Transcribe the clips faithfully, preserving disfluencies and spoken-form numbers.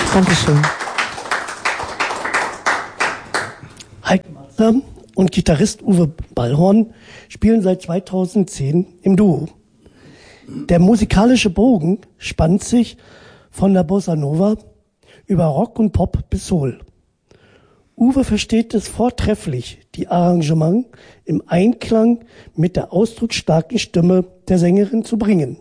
Dankeschön. Heike Master und Gitarrist Uwe Ballhorn spielen seit zweitausendzehn im Duo. Der musikalische Bogen spannt sich von der Bossa Nova über Rock und Pop bis Soul. Uwe versteht es vortrefflich, die Arrangement im Einklang mit der ausdrucksstarken Stimme der Sängerin zu bringen.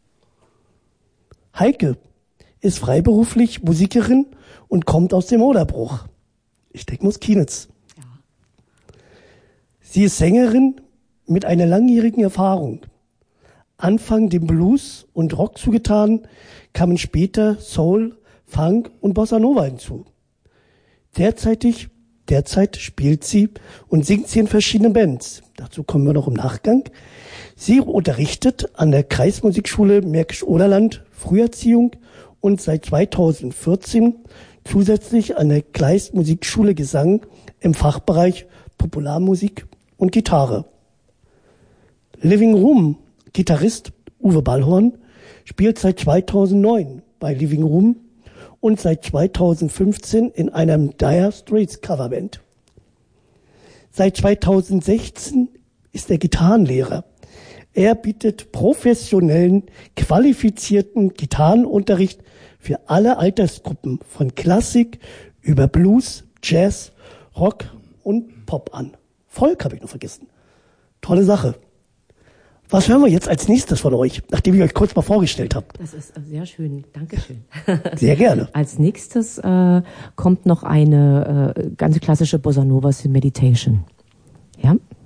Heike ist freiberuflich Musikerin und kommt aus dem Oderbruch. Ich denke Muskinitz. Ja. Sie ist Sängerin mit einer langjährigen Erfahrung. Anfang dem Blues und Rock zugetan, kamen später Soul, Funk und Bossa Nova hinzu. Derzeitig, derzeit spielt sie und singt sie in verschiedenen Bands. Dazu kommen wir noch im Nachgang. Sie unterrichtet an der Kreismusikschule Märkisch-Oderland Früherziehung und seit zweitausendvierzehn zusätzlich an der Kleist-Musikschule Gesang im Fachbereich Popularmusik und Gitarre. Living Room Gitarrist Uwe Ballhorn spielt seit zweitausendneun bei Living Room und seit zweitausendfünfzehn in einem Dire Straits Coverband. Seit zweitausendsechzehn ist er Gitarrenlehrer. Er bietet professionellen, qualifizierten Gitarrenunterricht für alle Altersgruppen von Klassik über Blues, Jazz, Rock und Pop an. Folk habe ich noch vergessen. Tolle Sache. Was hören wir jetzt als nächstes von euch, nachdem ich euch kurz mal vorgestellt habe? Das ist sehr schön. Dankeschön. Sehr gerne. Als nächstes äh, kommt noch eine äh, ganz klassische Bossa Nova Meditation. Ja?